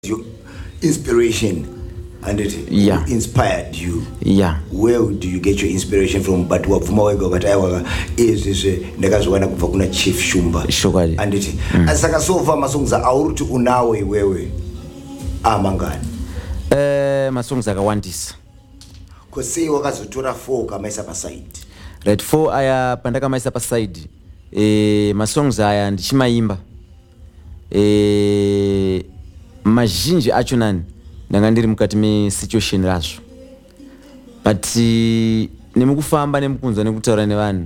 your inspiration and it inspired you. Where do you get your inspiration from? But wavuma wega wakati is this ndakazwana kubva kuna Chief Shumba and it asaka sofa masongs auruti unawe wewe amangani masongs akawandisa kwese wakazotora 4 kamaisa pa side right 4 aya pandaka maisa pa side masongs aya ndichimaimba mazhinji acho nani ndanga ndiri mukati me situation razvo but nemukufamba nemukunzwa nekutaura nevanhu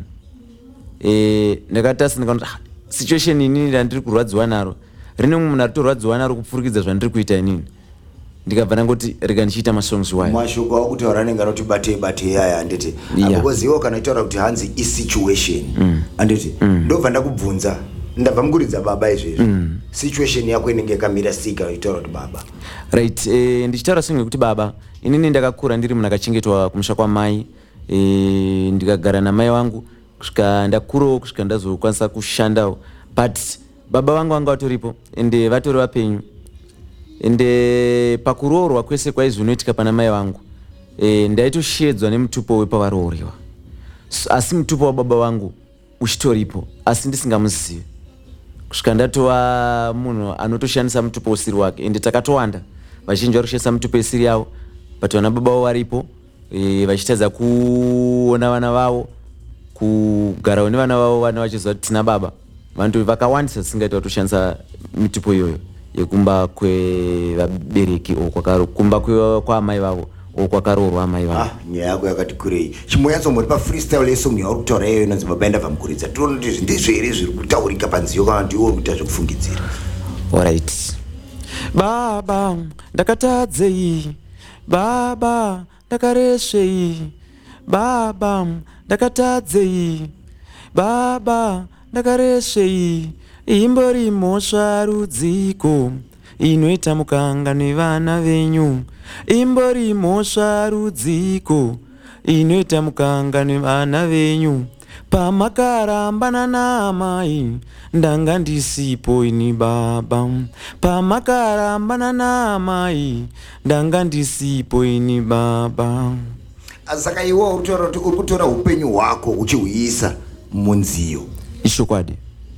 ndakatasa ndikaona situation inini ndandiri kurwadziwa naro rine munhu aritorwadziwa naro kupfurikidza zvandiri kuita inini ndikabva ndangoti rega ndichiita masongs wayo mashoko akutaura nenga anoti bate yaya anditi akoziwa kana itaura kuti hanzi situation anditi ndobva ndakubvunza ndabva mukuridza baba izvezvo situation yako inenge yakamira sika itaura kuti baba right ndichitaura senge kuti baba inini ndakakura ndiri munhu akachengetwa kumusha kwamai ndikagara namai wangu kusvika ndakurawo kusvika ndazokwanisa kushandawo but baba vangu vanga vatoripo ende vatori vapenyu ende pakuroorwa kwese kwaizonoitika pana mai vangu ndaitoshedzwa nemutupo wepavarooriwa asi mutupo wababa vangu uchitoripo asi ndisingamuzivi kusvika ndatova munhu anotoshandisa mutupo usiri wake ende takatowanda vazhinji vari kushandisa mutupo isiri yavo but vana baba vavo varipo vachitadza kuona vana vavo kugarawo nevana vavo vana vachiziva kuti tina baba vanhu vakawandisa tisingaita kutoshandisa mitupo iyoyo yekumba kwevabereki kumba kwaamai vavo kwakaroorwa amai vavo nyaya yako yakati kurei chimoyatsomuri pafreestyle yesong yauri kutaura iyoyo inonzi baba enda vamukuridza tinoona kuti ndizvo here zviri kutaurika panziyo kana kuti iwo uri kuita zvekufungidzira alright baba ndakatadzei baba ndakaresvei baba ndakatadzei baba ndakaresvei imbori mhosva rudziko inoita mukanga nevana venyu imbori mhosva rudziko inoita mukanga nevana venyu pamakarambana naamai ndanga ndisipo ini baba pamakarambana naamai ndanga ndisipo ini baba saka iwe uri kutora upenyu hwako uchihuisa munziyo ishokwadi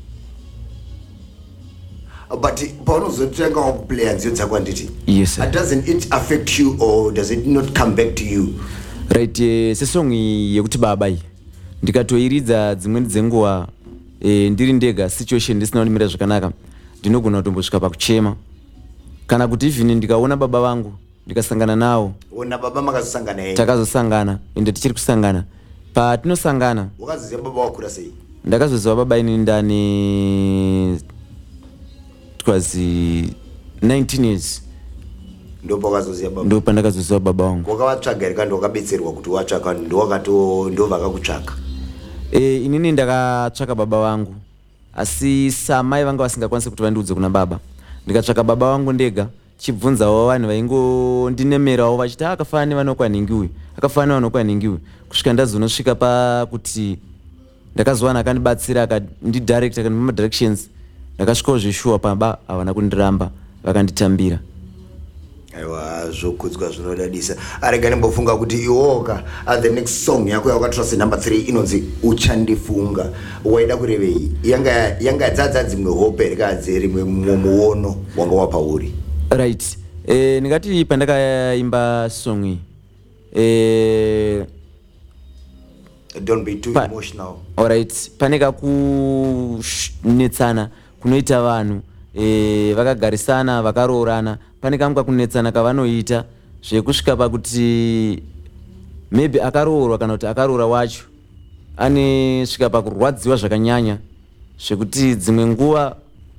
but paunozotanga wakuplaya nziyo dzako anditi yes doesn't it affect you or does it not come back to you right sesong yekuti baba iyi ndikatoiridza dzimweni dzenguva ndiri ndega situation ndisina kunimira zvakanaka ndinogona kutombosvika pakuchema kana kuti even ndikaona baba vangu ndikasangana nawo ona baba makazosangana yeye takazosangana ende tichiri kusangana patinosangana wakazoziva baba wakura sei ndakazoziva baba ini ndani twazi 19 years ndo pandakazoziva baba wangu wakavatsvaga rika ndowakabetserwa kuti watsvaka ndo vakakutsvaka inini ndakatsvaka baba vangu asi samai vanga vasingakwanisi kuti vandiudze kuna baba ndikatsvaka baba vangu ndega chibvunzawo vanhu vaingondinemerawo vachiti akafanana nevanokwanhingi uyu akafanana nevanokwanhingi uyu kusvika ndazonosvika pakuti ndakazowana akandibatsira akandidirecta akandipama directions ndakasvikawo zveshuwa pamba havana kundiramba vakanditambira aiwa zvokudzwa zvinodadisa arega nembofunga kuti iwoka the next song yako yawakatora senumber 3 inonzi uchandifunga waida kurevei yanga dzadza dzimwe hope rikadze rimwe muono wanga wapauri right ndingati pandakaimba song iyi don't be too emotional alright paneka kunetsana kunoita vanhu vakagarisana vakaroorana pane kamwe kunetsana kavanoita zvekusvika pakuti maybe akaroorwa kana kuti akaroora wacho anesvika pakurwadziwa zvakanyanya zvekuti dzimwe nguva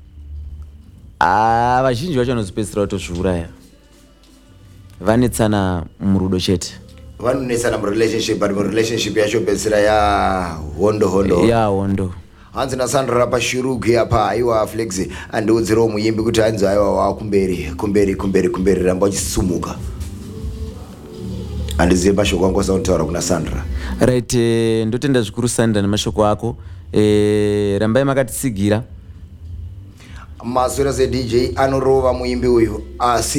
vazhinji vacho vanozopedzisira kutozviuraya vanetsana murudo chete vanonetsana murelationship but murelationship yacho pedzisira ya hondo hanzi nasandra pashurugu apa aiwa flex andiudzirawo muimbi kuti hanzi aiwa wakumberi ramba uchisumuka handizive mashoko angu asautaura kuna Sandra right ndotenda zvikuru Sandra nemashoko ako rambai makatisigira maswera ze DJ anorova muimbi uyu